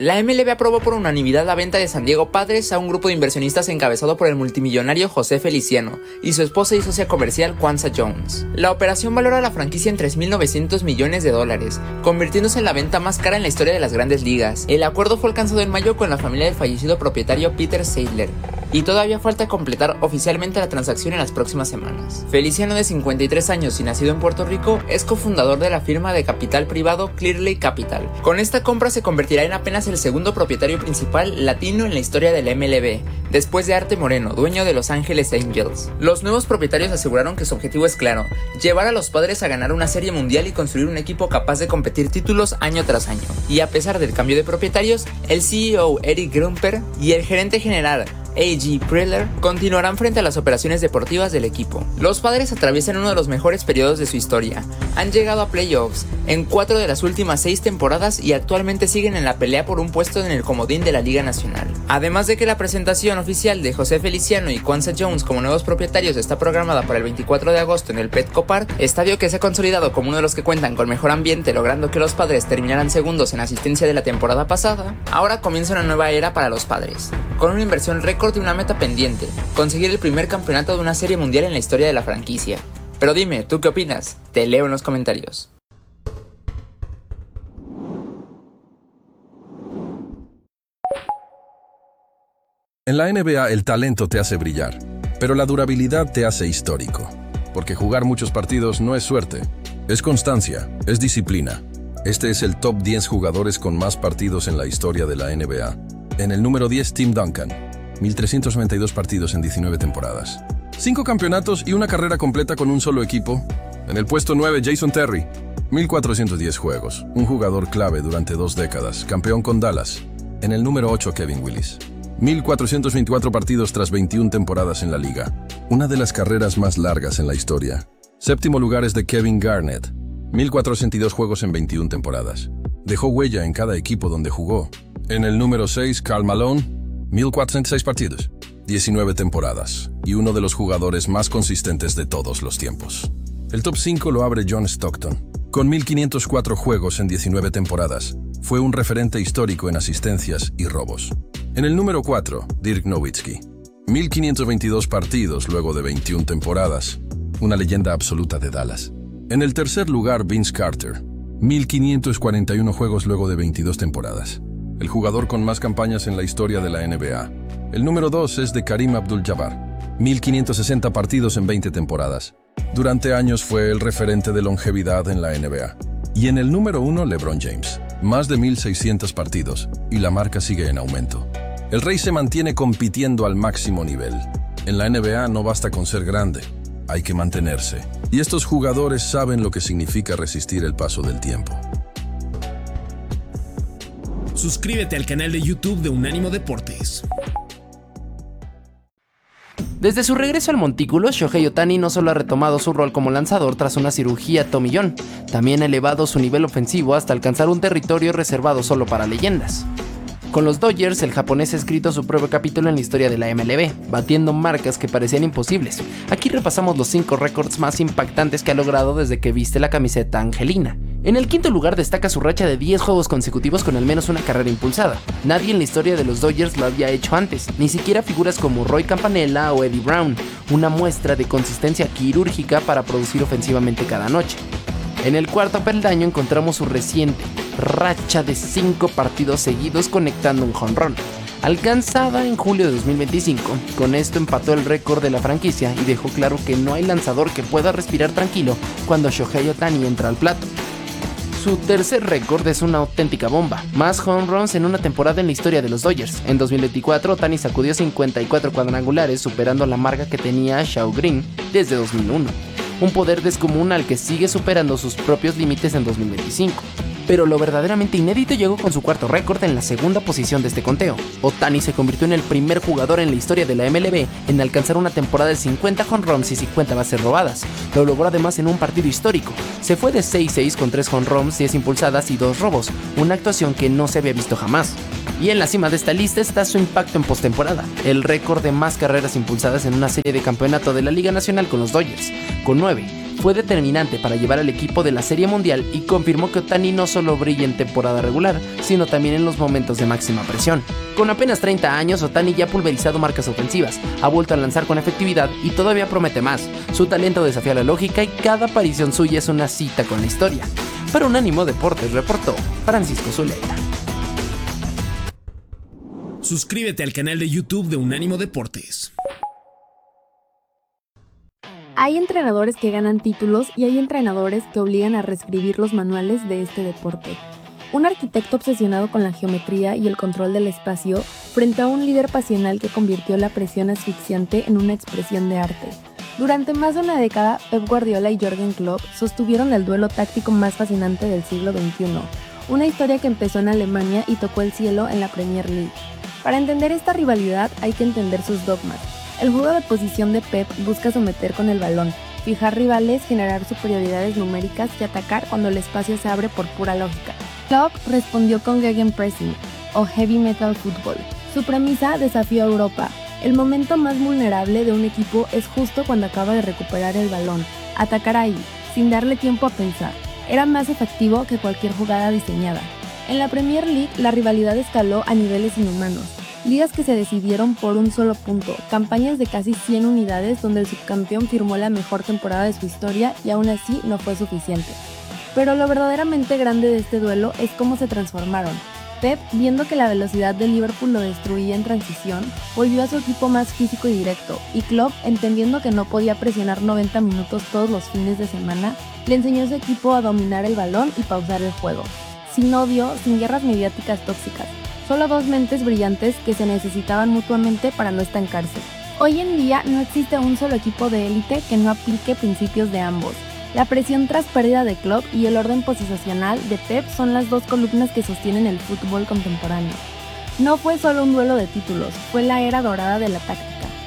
La MLB aprobó por unanimidad la venta de San Diego Padres a un grupo de inversionistas encabezado por el multimillonario José Feliciano y su esposa y socia comercial Kwanza Jones. La operación valora la franquicia en $3.900 millones, convirtiéndose en la venta más cara en la historia de las grandes ligas. El acuerdo fue alcanzado en mayo con la familia del fallecido propietario Peter Seidler, y todavía falta completar oficialmente la transacción en las próximas semanas. Feliciano, de 53 años y nacido en Puerto Rico, es cofundador de la firma de capital privado Clear Lake Capital. Con esta compra se convertirá en apenas el segundo propietario principal latino en la historia del MLB, después de Arte Moreno, dueño de Los Ángeles Angels. Los nuevos propietarios aseguraron que su objetivo es claro: llevar a los Padres a ganar una serie mundial y construir un equipo capaz de competir títulos año tras año. Y a pesar del cambio de propietarios, el CEO Eric Grumper y el gerente general A.G. Preller continuarán frente a las operaciones deportivas del equipo. Los Padres atraviesan uno de los mejores periodos de su historia. Han llegado a playoffs en 4 de las últimas 6 temporadas y actualmente siguen en la pelea por un puesto en el comodín de la Liga Nacional. Además de que la presentación oficial de José Feliciano y Kwanza Jones como nuevos propietarios está programada para el 24 de agosto en el Petco Park, estadio que se ha consolidado como uno de los que cuentan con mejor ambiente, logrando que los Padres terminaran segundos en asistencia de la temporada pasada. Ahora comienza una nueva era para los Padres, con una inversión récord y una meta pendiente: conseguir el primer campeonato de una serie mundial en la historia de la franquicia. Pero dime, ¿tú qué opinas? Te leo en los comentarios. En la NBA el talento te hace brillar, pero la durabilidad te hace histórico. Porque jugar muchos partidos no es suerte, es constancia, es disciplina. Este es el top 10 jugadores con más partidos en la historia de la NBA. En el número 10, Tim Duncan, 1.392 partidos en 19 temporadas. 5 campeonatos y una carrera completa con un solo equipo. En el puesto 9, Jason Terry, 1.410 juegos, un jugador clave durante 2 décadas, campeón con Dallas. En el número 8, Kevin Willis, 1.424 partidos tras 21 temporadas en la liga, una de las carreras más largas en la historia. Séptimo lugar es de Kevin Garnett, 1.462 juegos en 21 temporadas. Dejó huella en cada equipo donde jugó. En el número 6, Karl Malone, 1.406 partidos, 19 temporadas, y uno de los jugadores más consistentes de todos los tiempos. El top 5 lo abre John Stockton, con 1.504 juegos en 19 temporadas. Fue un referente histórico en asistencias y robos. En el número 4, Dirk Nowitzki, 1.522 partidos luego de 21 temporadas, una leyenda absoluta de Dallas. En el tercer lugar, Vince Carter, 1.541 juegos luego de 22 temporadas. El jugador con más campañas en la historia de la NBA. El número 2 es de Kareem Abdul-Jabbar, 1.560 partidos en 20 temporadas. Durante años fue el referente de longevidad en la NBA. Y en el número 1, LeBron James, más de 1.600 partidos, y la marca sigue en aumento. El Rey se mantiene compitiendo al máximo nivel. En la NBA no basta con ser grande, hay que mantenerse. Y estos jugadores saben lo que significa resistir el paso del tiempo. Suscríbete al canal de YouTube de Unánimo Deportes. Desde su regreso al montículo, Shohei Ohtani no solo ha retomado su rol como lanzador tras una cirugía tomillón, también ha elevado su nivel ofensivo hasta alcanzar un territorio reservado solo para leyendas. Con los Dodgers, el japonés ha escrito su propio capítulo en la historia de la MLB, batiendo marcas que parecían imposibles. Aquí repasamos los 5 récords más impactantes que ha logrado desde que viste la camiseta angelina. En el quinto lugar destaca su racha de 10 juegos consecutivos con al menos una carrera impulsada. Nadie en la historia de los Dodgers lo había hecho antes, ni siquiera figuras como Roy Campanella o Eddie Brown, una muestra de consistencia quirúrgica para producir ofensivamente cada noche. En el cuarto peldaño encontramos su reciente racha de 5 partidos seguidos conectando un jonrón, alcanzada en julio de 2025. Con esto empató el récord de la franquicia y dejó claro que no hay lanzador que pueda respirar tranquilo cuando Shohei Ohtani entra al plato. Su tercer récord es una auténtica bomba, más home runs en una temporada en la historia de los Dodgers. En 2024, Ohtani sacudió 54 cuadrangulares, superando la marca que tenía Shawn Green desde 2001. Un poder descomunal que sigue superando sus propios límites en 2025. Pero lo verdaderamente inédito llegó con su cuarto récord en la segunda posición de este conteo. Ohtani se convirtió en el primer jugador en la historia de la MLB en alcanzar una temporada de 50 home runs y 50 bases robadas. Lo logró además en un partido histórico. Se fue de 6-6 con 3 home runs, 10 impulsadas y 2 robos, una actuación que no se había visto jamás. Y en la cima de esta lista está su impacto en postemporada, el récord de más carreras impulsadas en una serie de campeonato de la Liga Nacional con los Dodgers, con 9, Fue determinante para llevar al equipo de la Serie Mundial y confirmó que Ohtani no solo brilla en temporada regular, sino también en los momentos de máxima presión. Con apenas 30 años, Ohtani ya ha pulverizado marcas ofensivas, ha vuelto a lanzar con efectividad y todavía promete más. Su talento desafía la lógica y cada aparición suya es una cita con la historia. Para Unánimo Deportes reportó Francisco Zuleta. Suscríbete al canal de YouTube de Unánimo Deportes. Hay entrenadores que ganan títulos y hay entrenadores que obligan a reescribir los manuales de este deporte. Un arquitecto obsesionado con la geometría y el control del espacio frente a un líder pasional que convirtió la presión asfixiante en una expresión de arte. Durante más de una década, Pep Guardiola y Jürgen Klopp sostuvieron el duelo táctico más fascinante del siglo XXI, una historia que empezó en Alemania y tocó el cielo en la Premier League. Para entender esta rivalidad hay que entender sus dogmas. El juego de posición de Pep busca someter con el balón, fijar rivales, generar superioridades numéricas y atacar cuando el espacio se abre por pura lógica. Klopp respondió con Gegenpressing, o Heavy Metal Football. Su premisa desafió a Europa. El momento más vulnerable de un equipo es justo cuando acaba de recuperar el balón. Atacar ahí, sin darle tiempo a pensar. Era más efectivo que cualquier jugada diseñada. En la Premier League, la rivalidad escaló a niveles inhumanos. Ligas que se decidieron por un solo punto, campañas de casi 100 unidades donde el subcampeón firmó la mejor temporada de su historia y aún así no fue suficiente. Pero lo verdaderamente grande de este duelo es cómo se transformaron. Pep, viendo que la velocidad de Liverpool lo destruía en transición, volvió a su equipo más físico y directo, y Klopp, entendiendo que no podía presionar 90 minutos todos los fines de semana, le enseñó a su equipo a dominar el balón y pausar el juego. Sin odio, sin guerras mediáticas tóxicas. Solo dos mentes brillantes que se necesitaban mutuamente para no estancarse. Hoy en día no existe un solo equipo de élite que no aplique principios de ambos. La presión tras pérdida de Klopp y el orden posicional de Pep son las dos columnas que sostienen el fútbol contemporáneo. No fue solo un duelo de títulos, fue la era dorada de la táctica.